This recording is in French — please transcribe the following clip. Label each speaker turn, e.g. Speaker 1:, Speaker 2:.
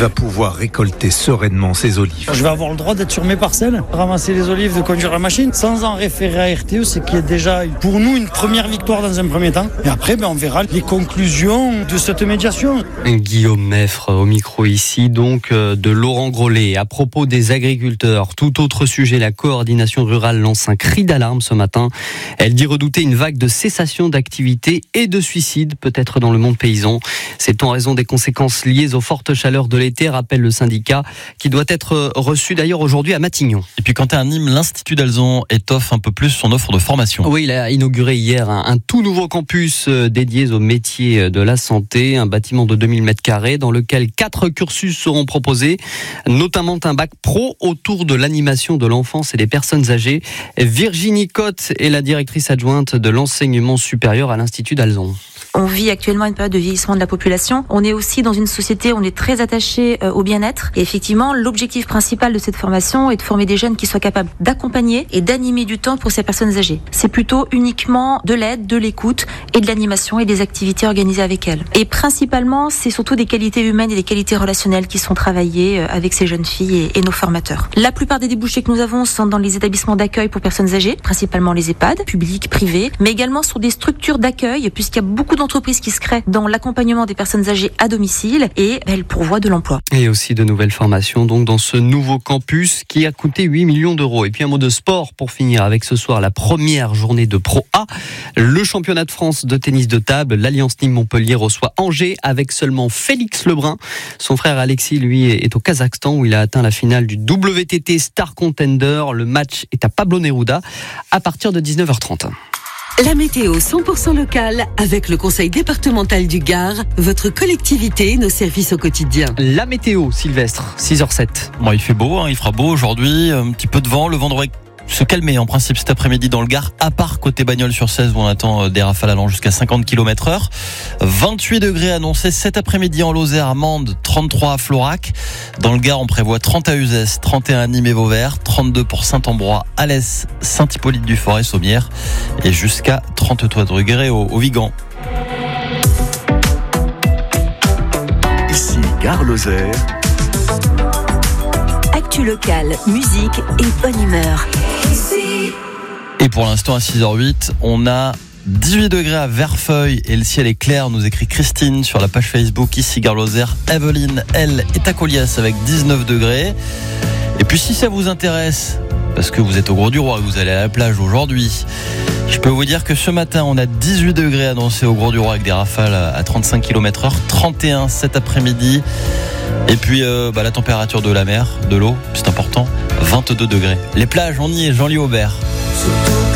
Speaker 1: va pouvoir récolter sereinement ses olives.
Speaker 2: Je vais avoir le droit d'être sur mes parcelles, ramasser les olives, de conduire la machine, sans en référer à RTE, ce qui est déjà pour nous une première victoire dans un premier temps. Et après, on verra les conclusions de cette médiation.
Speaker 3: Guillaume Meffre au micro ici, donc de Laurent Grollet. À propos des agriculteurs, tout autre sujet, la coordination rurale lance un cri d'alarme ce matin. Elle dit redouter une vague de cessation d'activité et de suicide, peut-être dans le monde paysan. C'est en raison des conséquences liées aux fortes chaleurs de l'été, rappelle le syndicat, qui doit être reçu d'ailleurs aujourd'hui à Matignon.
Speaker 4: Et puis Quentin à Nîmes, l'Institut d'Alzon étoffe un peu plus son offre de formation.
Speaker 3: Oui, il a inauguré hier un tout nouveau campus dédié aux métiers de la santé, un bâtiment de 2000 m² dans lequel 4 cursus seront proposés, notamment un bac pro autour de l'animation de l'enfance et des personnes âgées. Virginie Cotte est la directrice adjointe de l'enseignement supérieur à l'Institut d'Alzon.
Speaker 5: On vit actuellement une période de vieillissement de la population. On est aussi dans une société où on est très attaché au bien-être. Et effectivement, l'objectif principal de cette formation est de former des jeunes qui soient capables d'accompagner et d'animer du temps pour ces personnes âgées. C'est plutôt uniquement de l'aide, de l'écoute et de l'animation et des activités organisées avec elles. Et principalement, c'est surtout des qualités humaines et des qualités relationnelles qui sont travaillées avec ces jeunes filles et nos formateurs. La plupart des débouchés que nous avons sont dans les établissements d'accueil pour personnes âgées, principalement les EHPAD, publics, privés, mais également sur des structures d'accueil, puisqu'il y a beaucoup d'entreprises qui se créent dans l'accompagnement des personnes âgées à domicile et elles pourvoient de l'emploi.
Speaker 3: Et aussi de nouvelles formations donc dans ce nouveau campus qui a coûté 8 millions d'euros. Et puis un mot de sport pour finir avec ce soir la première journée de Pro A. Le championnat de France de tennis de table, l'Alliance Nîmes-Montpellier reçoit Angers avec seulement Félix Lebrun. Son frère Alexis, lui, est au Kazakhstan où il a atteint la finale du WTT Star Contender. Le match est à Pablo Neruda à partir de 19h30.
Speaker 6: La météo 100% locale avec le conseil départemental du Gard, votre collectivité, nos services au quotidien.
Speaker 3: La météo, Sylvestre, 6h07.
Speaker 4: Bon, il fait beau, il fera beau aujourd'hui, un petit peu de vent, le vent devrait se calmer en principe cet après-midi dans le Gard, à part côté Bagnols-sur-Cèze où on attend des rafales allant jusqu'à 50 km/h. 28 degrés annoncés cet après-midi en Lozère, Mende, 33 à Florac. Dans le Gard, on prévoit 30 à Uzès, 31 à Nîmes et Vauvert, 32 pour Saint-Ambroix, Alès, Saint-Hippolyte-du-Forêt, Sommières et jusqu'à 33 degrés au Vigan.
Speaker 7: Ici Gare Lozère.
Speaker 6: Actu locale, musique et bonne humeur.
Speaker 4: Et pour l'instant à 6h08, on a 18 degrés à Verfeuille et le ciel est clair, nous écrit Christine sur la page Facebook ici Gare Lozère. Evelyne, elle, est à Colias avec 19 degrés. Et puis si ça vous intéresse, parce que vous êtes au Grau-du-Roi et vous allez à la plage aujourd'hui, je peux vous dire que ce matin, on a 18 degrés annoncés au Grau-du-Roi avec des rafales à 35 km/h, 31 cet après-midi. Et puis la température de la mer, de l'eau, c'est important, 22 degrés. Les plages, on y est, Jean-Louis Aubert.